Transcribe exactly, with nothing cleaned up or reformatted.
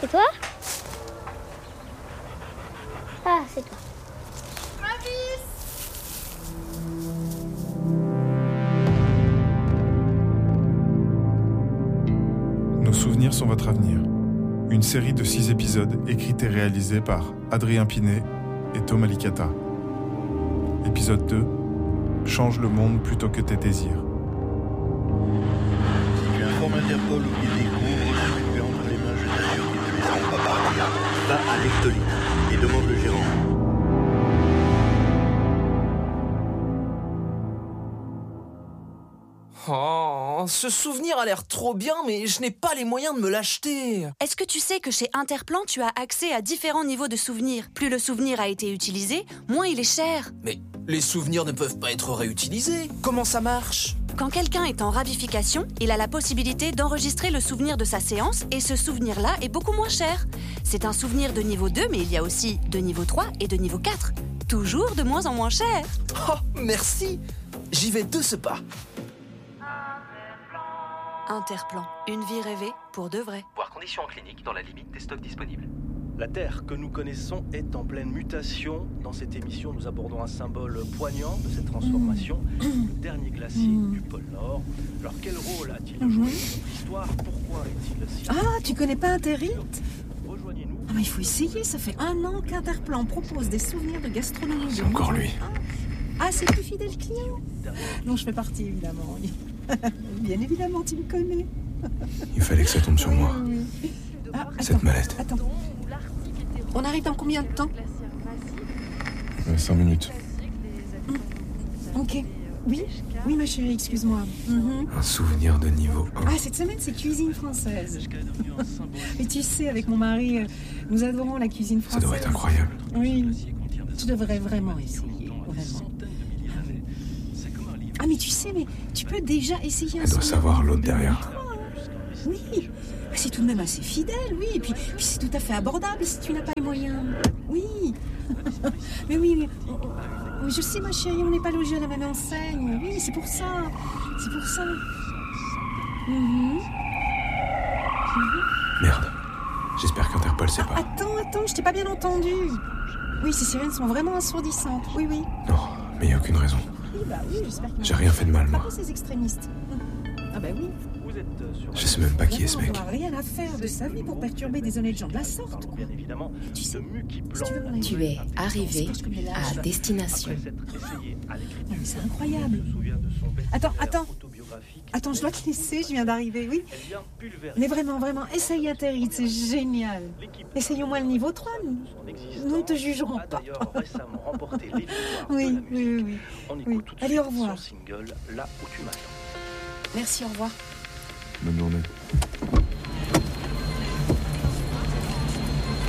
C'est toi? Ah, c'est toi. Nos souvenirs sont votre avenir. Une série de six épisodes écrite et réalisée par Adrien Pinet et Thomas Licata. Épisode deux. Change le monde plutôt que tes désirs. Si tu informes Interpol ou qu'il découvre ce que tu as entre les mains, je t'assure qu'ils ne te laisseront pas partir. Va à l'Ectolie et demande le gérant. Oh, ce souvenir a l'air trop bien, mais je n'ai pas les moyens de me l'acheter. Est-ce que tu sais que chez Interplan, tu as accès à différents niveaux de souvenirs? Plus le souvenir a été utilisé, moins il est cher. Mais les souvenirs ne peuvent pas être réutilisés. Comment ça marche? Quand quelqu'un est en ravification, il a la possibilité d'enregistrer le souvenir de sa séance et ce souvenir-là est beaucoup moins cher. C'est un souvenir de niveau deux, mais il y a aussi de niveau trois et de niveau quatre. Toujours de moins en moins cher. Oh, merci. J'y vais de ce pas. Interplan, une vie rêvée pour de vrai. Voir conditions en clinique dans la limite des stocks disponibles. La Terre que nous connaissons est en pleine mutation. Dans cette émission, nous abordons un symbole poignant de cette transformation, le dernier glacier du pôle Nord. Alors quel rôle a-t-il joué dans notre histoire? Pourquoi est-il si... Ah, tu connais pas Interrit? Rejoignez-nous. Ah, mais il faut essayer, ça fait un an qu'Interplan propose des souvenirs de gastronomie. C'est de encore niveau lui. un. Ah, c'est le plus fidèle client. Non, je fais partie, évidemment. Bien évidemment, tu me connais. Il fallait que ça tombe sur moi. Oui, oui. Ah, Cette attends, mallette. Attends. On arrive dans combien de temps? Euh, cinq minutes. Ok. Oui, oui, ma chérie, excuse-moi. Mhm. Un souvenir de niveau un. Ah, cette semaine, c'est cuisine française. Et tu sais, avec mon mari, euh, nous adorons la cuisine Ça française. doit être incroyable. Oui, tu devrais vraiment essayer, vraiment. Ah, mais tu sais, mais tu peux déjà essayer un Elle doit souvenir savoir de l'autre niveau derrière. trois. Oui, ah, c'est tout de même assez fidèle, oui. Et puis, puis c'est tout à fait abordable si tu n'as pas les moyens. Oui. Mais oui, mais, oui, je sais, ma chérie, on n'est pas logés à la même enseigne. Oui, c'est pour ça. C'est pour ça. Mhm. Merde. J'espère qu'Interpol sait pas. Attends, attends, je t'ai pas bien entendu. Oui, ces sirènes sont vraiment assourdissantes. Oui, oui. Non, mais il n'y a aucune raison. Oui, bah oui, j'espère que... J'ai rien fait de mal, Pas moi. pour ces extrémistes. Ah bah oui. Vous êtes euh, sur Je sais même pas qui est ce Vraiment, mec. on n'a rien à faire de sa vie pour perturber des honnêtes gens de la sorte. Bien évidemment, Tu sais, de Muki si tu veux mon avis. Tu es arrivé Parce que je connais l'âge. à destination. Après s'être essayé à l'écriture, Non, mais c'est incroyable. elle se souvient de son best-seller Attends, attends. autobiographique. Attends, je dois te laisser, je viens d'arriver, oui. Elle vient pulvériser Mais vraiment, vraiment, essaye Interrit, c'est génial. l'équipe. Essaye au moins le niveau trois, nous. Son existence Nous ne te jugerons a pas. d'ailleurs récemment remporté les victoires Oui, de la oui, musique. oui, oui. On écoute Oui. tout de Allez, suite au revoir. son single Là où tu m'attends. Merci, au revoir. Bonne journée.